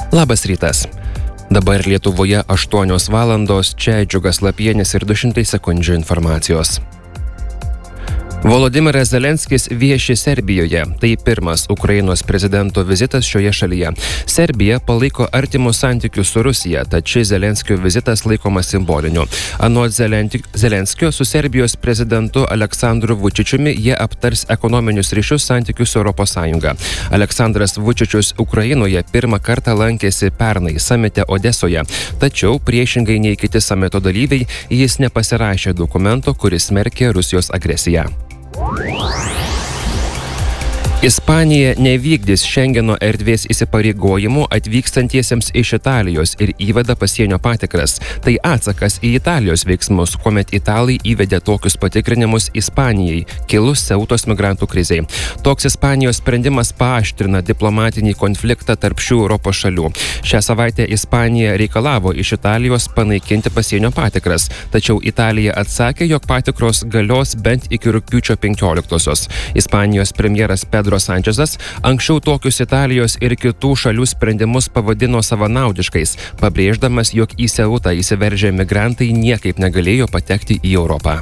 Labas rytas. Dabar Lietuvoje 8 valandos, čia Džiugas Lapienis ir 200 sekundžių informacijos. Volodymyras Zelenskis vieši Serbijoje. Tai pirmas Ukrainos prezidento vizitas šioje šalyje. Serbija palaiko artimus santykius su Rusija, tad šis Zelenskio vizitas laikomas simboliniu. Anot Zelenskio su Serbijos prezidentu Aleksandru Vučičiumi jie aptars ekonominius ryšius santykius su ES. Aleksandras Vučičius Ukrainoje pirmą kartą lankėsi pernai samite Odesoje, tačiau priešingai nei kiti samito dalyviai, jis nepasirašė dokumento, kuris smerkė Rusijos agresiją. Ispanija nevykdys Šengeno erdvės įsipareigojimų atvykstantiesiems iš Italijos ir įveda pasienio patikras. Tai atsakas į Italijos veiksmus, kuomet italai įvedė tokius patikrinimus Ispanijai, kilus Ceutos migrantų krizei. Toks Ispanijos sprendimas paaštrina diplomatinį konfliktą tarp šių Europos šalių. Šią savaitę Ispanija reikalavo iš Italijos panaikinti pasienio patikras, tačiau Italija atsakė, jog patikros galios bent iki rugpjūčio 15-osios. Ispanijos premjeras Pedro Sančezas anksčiau tokius Italijos ir kitų šalių sprendimus pavadino savanaudiškais, pabrėždamas, jog į Ceutą įsiveržę migrantai niekaip negalėjo patekti į Europą.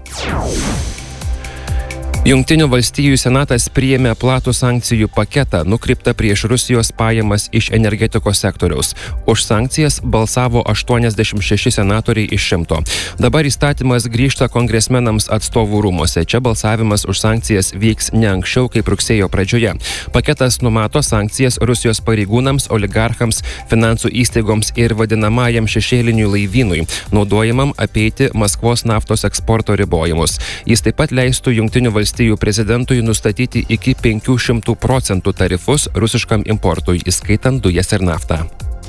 Jungtinių valstijų senatas priėmė platų sankcijų paketą nukreiptą prieš Rusijos pajamas iš energetikos sektoriaus. Už sankcijas balsavo 86 senatoriai iš 100. Dabar įstatymas grįžta kongresmenams atstovų rūmose. Čia balsavimas už sankcijas vyks ne anksčiau kaip rugsėjo pradžioje. Paketas numato sankcijas Rusijos pareigūnams, oligarchams, finansų įstaigoms ir vadinamajam šešėliniui laivynui, naudojamam apeiti Maskvos naftos eksporto ribojimus. Jis taip pat leistų Jungtinių valstijų prezidentui nustatyti iki 500% tarifus rusiškam importui, įskaitant dujas ir naftą.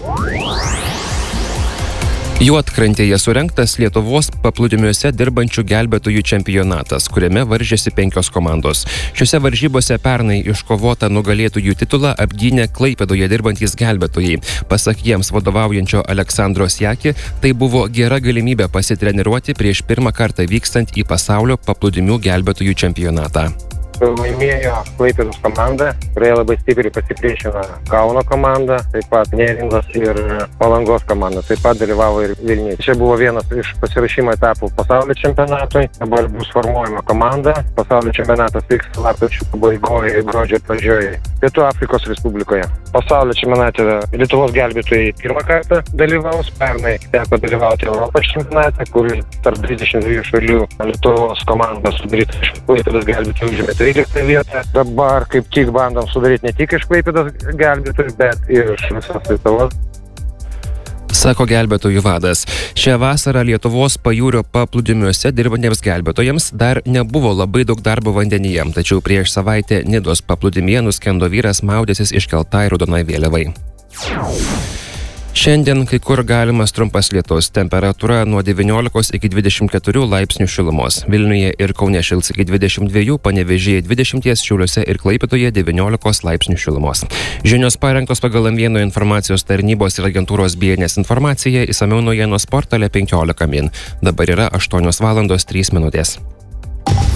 Juodkrantėje surengtas Lietuvos paplūdimiuose dirbančių gelbėtojų čempionatas, kuriame varžėsi 5 komandos. Šiuose varžybose pernai iškovotą nugalėtojų titulą apgynė Klaipėdoje dirbantys gelbėtojai. Pasak jiems vadovaujančio Aleksandro Sjaki, tai buvo gera galimybė pasitreniruoti prieš pirmą kartą vykstant į pasaulio paplūdimių gelbėtojų čempionatą. Laimėjo Klaipėdos komanda, kurioje labai stipriai pasipriešino Kauno komanda, taip pat Neringos ir Palangos komanda, taip pat dalyvavo ir Vilnius. Čia buvo vienas iš pasirašymo etapų pasaulio čempionatui, dabar bus formuojama komanda. Pasaulio čempionatas vyks lapkričio pabaigoje ir gruodžio pradžioje Pietų Afrikos Respublikoje. Pasaulio čempionate Lietuvos gelbėtojai pirmą kartą dalyvaus, pernai teko dalyvauti Europos čempionate, kur tarp 22 šalių Lietuvos komandos sudaryta iš Klaipėdos gelbėtojų užėmė 13 vietą. Dabar kaip tik bandom sudaryti ne tik iš Klaipėdos gelbėtojų, bet ir iš visos Lietuvos. Sako gelbėtojų vadas. Šią vasarą Lietuvos pajūrio paplūdimiuose dirbantiems gelbėtojams dar nebuvo labai daug darbo vandenyje, tačiau prieš savaitę Nidos paplūdimyje nuskendo vyras maudęsis iškeltai raudonai vėliavai. Šiandien kai kur galimas trumpas lietus, temperatūra nuo 19 iki 24 laipsnių šilumos. Vilniuje ir Kaune šils iki 22, Panevėžyje 20, Šiauliuose ir Klaipėdoje 19 laipsnių šilumos. Žinios parengtos pagal M1 informacijos tarnybos ir agentūros BNS informaciją, išsamiau naujienos portale 15 min. Dabar yra 8 valandos 3 minutės.